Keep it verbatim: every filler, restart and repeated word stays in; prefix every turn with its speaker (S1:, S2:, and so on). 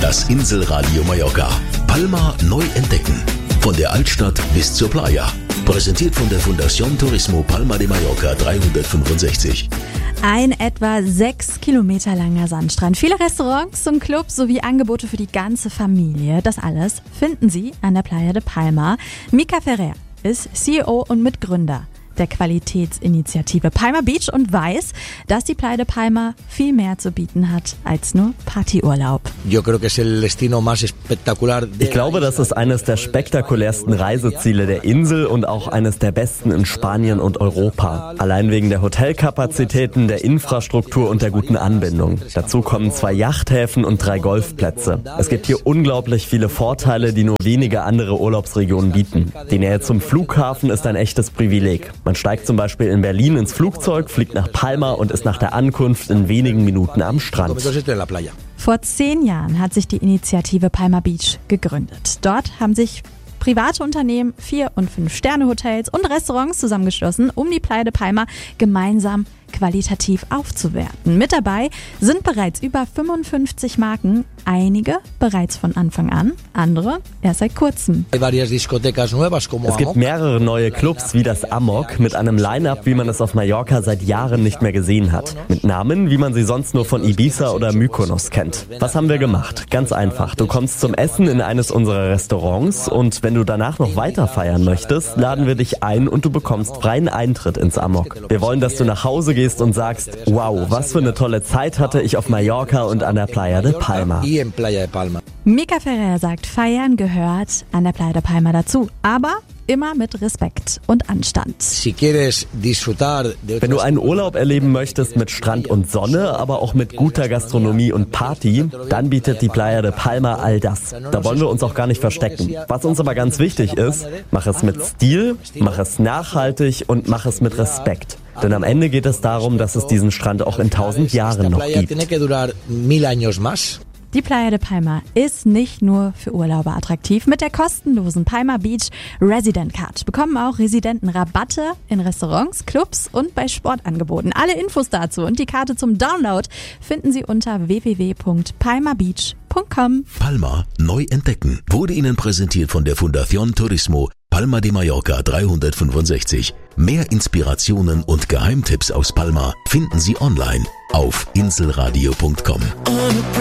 S1: Das Inselradio Mallorca. Palma neu entdecken. Von der Altstadt bis zur Playa. Präsentiert von der Fundación Turismo Palma de Mallorca dreihundertfünfundsechzig.
S2: Ein etwa sechs Kilometer langer Sandstrand, viele Restaurants und Clubs sowie Angebote für die ganze Familie. Das alles finden Sie an der Playa de Palma. Mika Ferrer ist C E O und Mitgründer der Qualitätsinitiative Palma Beach und weiß, dass die Playa de Palma viel mehr zu bieten hat als nur Partyurlaub.
S3: Ich glaube, das ist eines der spektakulärsten Reiseziele der Insel und auch eines der besten in Spanien und Europa. Allein wegen der Hotelkapazitäten, der Infrastruktur und der guten Anbindung. Dazu kommen zwei Yachthäfen und drei Golfplätze. Es gibt hier unglaublich viele Vorteile, die nur wenige andere Urlaubsregionen bieten. Die Nähe zum Flughafen ist ein echtes Privileg. Man steigt zum Beispiel in Berlin ins Flugzeug, fliegt nach Palma und ist nach der Ankunft in wenigen Minuten am Strand.
S2: Vor zehn Jahren hat sich die Initiative Palma Beach gegründet. Dort haben sich private Unternehmen, Vier- und Fünf-Sterne-Hotels und Restaurants zusammengeschlossen, um die Playa de Palma gemeinsam qualitativ aufzuwerten. Mit dabei sind bereits über fünfundfünfzig Marken, einige bereits von Anfang an, andere erst seit kurzem.
S3: Es gibt mehrere neue Clubs wie das Amok mit einem Line-Up, wie man es auf Mallorca seit Jahren nicht mehr gesehen hat. Mit Namen, wie man sie sonst nur von Ibiza oder Mykonos kennt. Was haben wir gemacht? Ganz einfach. Du kommst zum Essen in eines unserer Restaurants und wenn du danach noch weiter feiern möchtest, laden wir dich ein und du bekommst freien Eintritt ins Amok. Wir wollen, dass du nach Hause gehst und sagst, wow, was für eine tolle Zeit hatte ich auf Mallorca und an der Playa de Palma.
S2: Mika Ferrer sagt, Feiern gehört an der Playa de Palma dazu, aber immer mit Respekt und Anstand.
S3: Wenn du einen Urlaub erleben möchtest mit Strand und Sonne, aber auch mit guter Gastronomie und Party, dann bietet die Playa de Palma all das. Da wollen wir uns auch gar nicht verstecken. Was uns aber ganz wichtig ist, mach es mit Stil, mach es nachhaltig und mach es mit Respekt. Denn am Ende geht es darum, dass es diesen Strand auch in tausend Jahren noch gibt.
S2: Die Playa de Palma ist nicht nur für Urlauber attraktiv. Mit der kostenlosen Palma Beach Resident Card bekommen auch Residenten Rabatte in Restaurants, Clubs und bei Sportangeboten. Alle Infos dazu und die Karte zum Download finden Sie unter w w w punkt palma beach punkt com.
S1: Palma neu entdecken wurde Ihnen präsentiert von der Fundación Turismo Palma de Mallorca dreihundertfünfundsechzig. Mehr Inspirationen und Geheimtipps aus Palma finden Sie online auf inselradio punkt com.